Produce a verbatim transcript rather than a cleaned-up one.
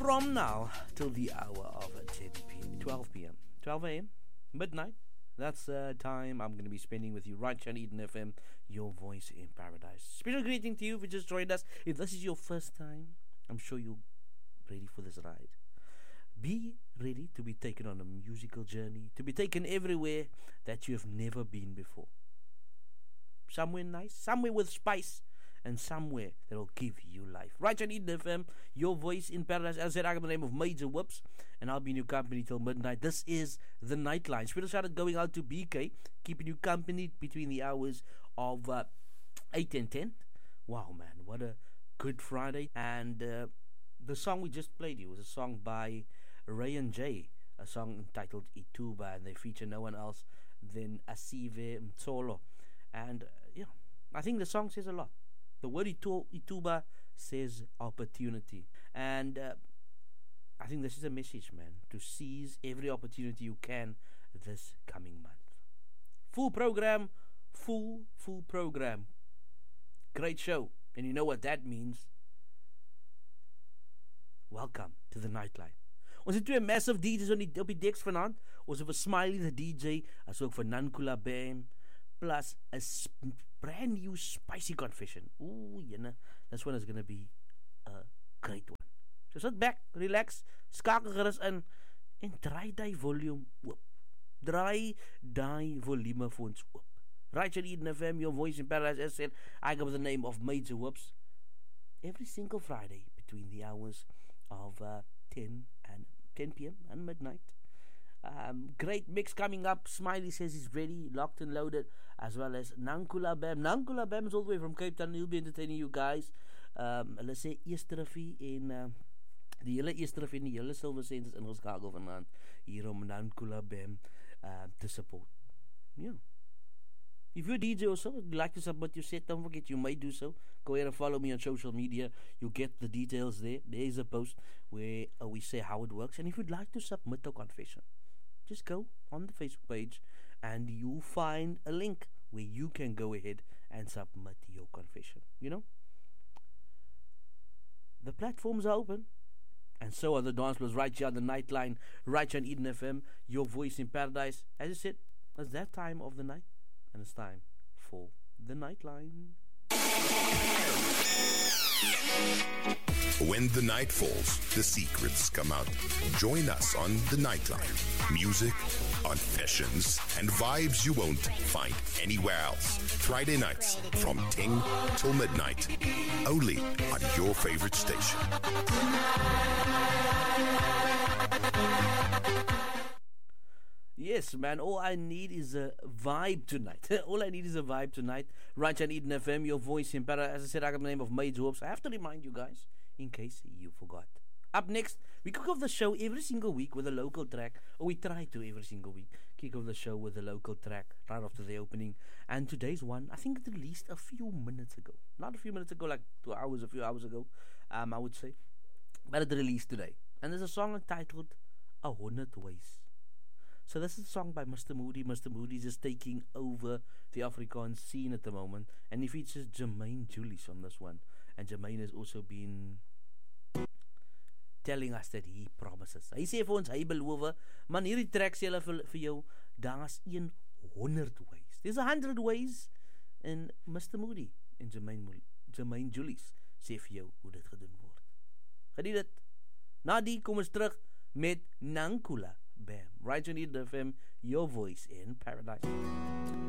From now till the hour of ten p.m., twelve p.m., twelve a.m., midnight. That's the time I'm going to be spending with you right here on Eden F M, your voice in paradise. Special greeting to you if you just joined us. If this is your first time, I'm sure you're ready for this ride. Be ready to be taken on a musical journey, to be taken everywhere that you have never been before. Somewhere nice, somewhere with spice, and somewhere that will give you life. Right on Eden F M, your voice in paradise. As I said, I got the name of Major Whoops, and I'll be in your company till midnight. This is the Nightline. Special shout out going out to B K, keeping you company between the hours of uh, eight and ten. Wow, man, what a good Friday. And uh, the song we just played you was a song by Ray and Jay, a song entitled Ituba, and they feature no one else than Asive Mtolo. And, uh, yeah, I think the song says a lot. The word itu- Ituba says opportunity. And uh, I think this is a message, man, to seize every opportunity you can this coming month. Full program, full, full program. Great show. And you know what that means? Welcome to the Nightline. Ons het twee massive D J's op die, op die deks vanaand. Ons het vir Smiley the D J, as ook vir Nankula Bam, plus a sp- brand new spicy confession. Ooh, you know, this one is going to be a great one. So sit back, relax, skakel gerus in, en draai die volume oop. Draai die volume vir ons oop. Right on Eden F M, your voice in paradise. As I said, I go with the name of Major Whoops. Every single Friday between the hours of uh, ten and ten p.m. and midnight. Um, great mix coming up. Smiley says he's ready, locked and loaded, as well as Nankula Bam. Nankula Bam is all the way from Cape Town. He'll be entertaining you guys. Um, hulle sê eerste riffie en uh, die hele eerste riffie en die hele Silver Saints is ingeskakel vanaand hier om Nankula Bam uh, te support. Yeah. If you're a D J or so, you'd like to submit your set, don't forget you may do so. Go ahead and follow me on social media. You'll get the details there. There is a post where uh, we say how it works. And if you'd like to submit a confession, just go on the Facebook page and you'll find a link where you can go ahead and submit your confession. You know? The platforms are open. And so are the dance floors right here on the Nightline, right here on Eden F M, your voice in paradise. As I said, it's that time of the night. And it's time for the Nightline. When the night falls, the secrets come out. Join us on the Nightline. Music, confessions, and vibes you won't find anywhere else. Friday nights from ten till midnight. Only on your favorite station. Yes, man, all I need is a vibe tonight. All I need is a vibe tonight. Right on Eden F M, your voice in paradise. As I said, I got the name of Major Whoops. I have to remind you guys, in case you forgot. Up next, we kick off the show every single week with a local track. Or we try to every single week. Kick off the show with a local track right after the opening. And today's one, I think it released a few minutes ago. Not a few minutes ago, like two hours, a few hours ago, um, I would say. But it released today. And there's a song entitled A Hundred Ways. So this is a song by Mister Moody. Mister Moody is just taking over the Afrikaans scene at the moment. And he features Jermaine Julius on this one. And Jermaine has also been telling us that he promises. Hy sê vir ons, hy beloof, man, hierdie track sê hulle vir, vir jou, daar's een honderd ways. There's a hundred ways. En Mister Moody en Jermaine, Jermaine Julius sê vir jou hoe dit gedoen word. Geniet dit. Na die kom ons terug met Nankula Bam. Right on Eden F M, your voice in paradise.